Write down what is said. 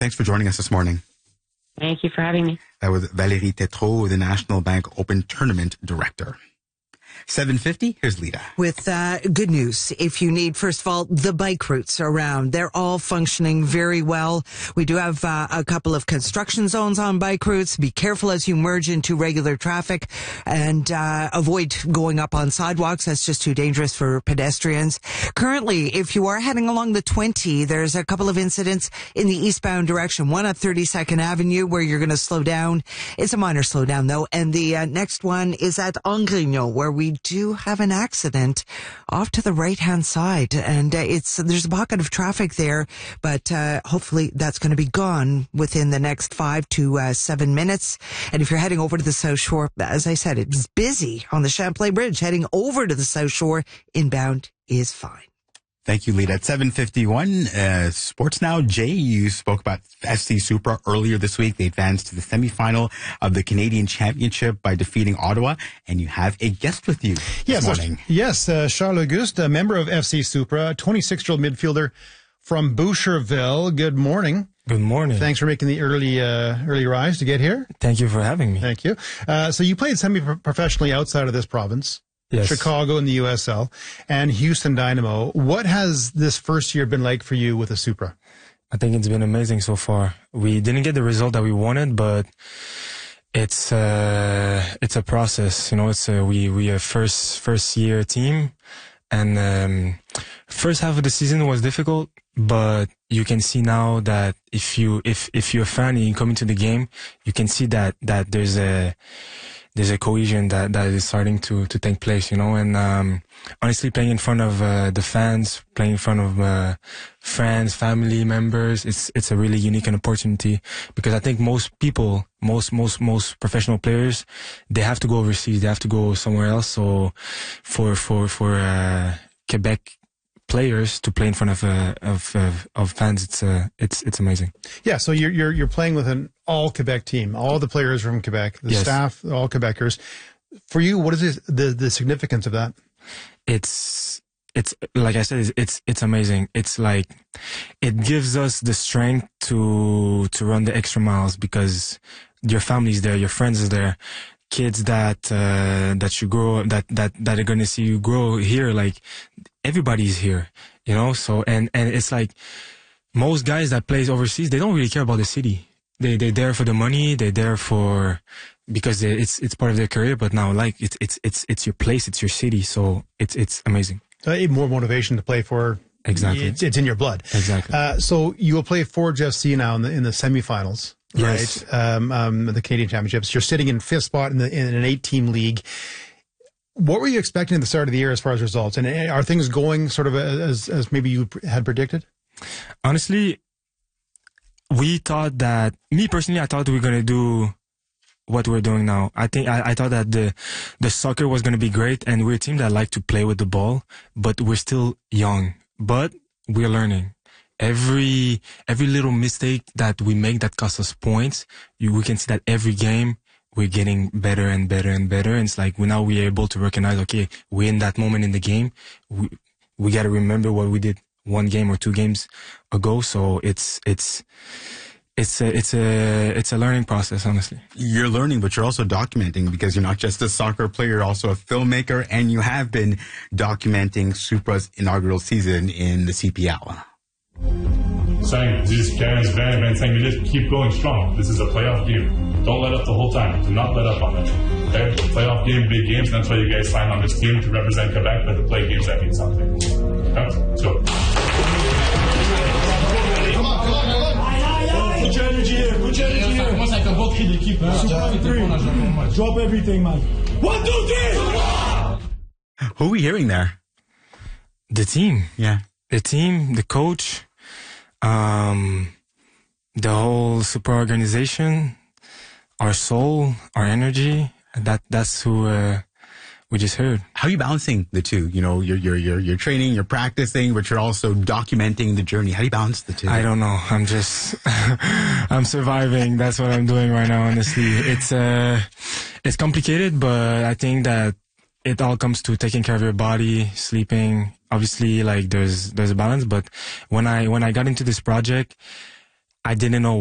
Thanks for joining us this morning. Thank you for having me. That was Valérie Tétrault, the National Bank Open Tournament Director. 7:50, here's Lita. With good news. If you need, first of all, the bike routes around, they're all functioning very well. We do have a couple of construction zones on bike routes. Be careful as you merge into regular traffic and avoid going up on sidewalks. That's just too dangerous for pedestrians. Currently, if you are heading along the 20, there's a couple of incidents in the eastbound direction. One at 32nd Avenue where you're going to slow down. It's a minor slowdown, though. And the next one is at Angrignon, where we do have an accident off to the right-hand side, and there's a pocket of traffic there, but hopefully that's going to be gone within the next 5 to 7 minutes. And if you're heading over to the South Shore, as I said, it's busy on the Champlain Bridge. Heading over to the South Shore, inbound is fine. Thank you, Lita. At 7:51, Sports Now. Jay, you spoke about FC Supra earlier this week. They advanced to the semifinal of the Canadian Championship by defeating Ottawa, and you have a guest with you this morning. Yes, Charles Auguste, a member of FC Supra, a 26-year-old midfielder from Boucherville. Good morning. Good morning. Thanks for making the early rise to get here. Thank you for having me. Thank you. So you played semi-professionally outside of this province. Yes. Chicago in the USL, and Houston Dynamo. What has this first year been like for you with the Supra? I think it's been amazing so far. We didn't get the result that we wanted, but it's a process. You know, we a first year team, and first half of the season was difficult, but you can see now that if you're a fan and you come into the game, you can see that there's a cohesion that is starting to take place, you know, and honestly, playing in front of the fans, playing in front of friends, family members, it's a really unique opportunity, because I think most people, most professional players, they have to go overseas, they have to go somewhere else. So for Quebec players to play in front of fans, it's amazing. Yeah, so you're playing with an all Quebec team, all the players from Quebec, the staff, all Quebecers. For you, what is the significance of that? It's like I said, it's amazing. It's like it gives us the strength to run the extra miles, because your family's there, your friends is there. Kids that you grow that are gonna see you grow here, like everybody's here, you know. So and it's like most guys that plays overseas, they don't really care about the city. They're there for the money. They're there because it's part of their career. But now, like it's your place, it's your city. So it's amazing. Even more motivation to play for. Exactly, it's in your blood. Exactly. So you will play Forge FC now in the semifinals. Yes. Right, the Canadian Championships. You're sitting in 5th spot in an 8-team league. What were you expecting at the start of the year as far as results? And are things going sort of as maybe you had predicted? Honestly, we thought that, me personally, I thought we were going to do what we're doing now. I think I thought that the soccer was going to be great, and we're a team that like to play with the ball, but we're still young. But we're learning. Every little mistake that we make that costs us points, we can see that every game we're getting better and better and better. And it's like we're able to recognize, okay, we're in that moment in the game. We got to remember what we did 1 game or 2 games ago. So it's a learning process, honestly. You're learning, but you're also documenting, because you're not just a soccer player, you're also a filmmaker, and you have been documenting Supra's inaugural season in the CPL. 5, 10, 15, 25 minutes, keep going strong. This is a playoff game. Don't let up the whole time. Do not let up on it. Okay? Playoff game, big games, and that's why you guys signed on this team, to represent Quebec, but to play games that mean something. Okay? Let's go. Come on. Put your energy here. Put your energy here. Moi, c'est un bon cri d'équipe. Drop everything, man. 1, 2, 3! Who are we hearing there? The team. Yeah. The team, the coach, the whole Supra organization, our soul, our energy. That's who we just heard. How are you balancing the two? You know, you're training, you're practicing, but you're also documenting the journey. How do you balance the two? I don't know. I'm just I'm surviving. That's what I'm doing right now. Honestly, it's complicated, but I think that it all comes to taking care of your body, sleeping. Obviously, like there's a balance, but when I got into this project, I didn't know